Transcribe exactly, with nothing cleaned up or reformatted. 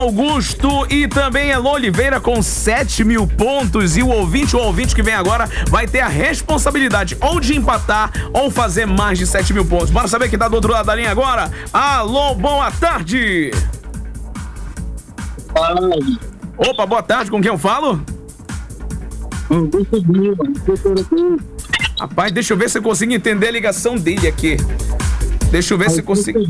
Augusto e também Elô Oliveira com sete mil pontos. E o ouvinte, o ouvinte que vem agora vai ter a responsabilidade ou de empatar ou fazer mais de sete mil pontos. Bora saber quem tá do outro lado da linha agora? Alô, boa tarde. Opa, boa tarde, com quem eu falo? Rapaz, deixa eu ver se eu consigo entender a ligação dele aqui. Deixa eu ver se eu consigo.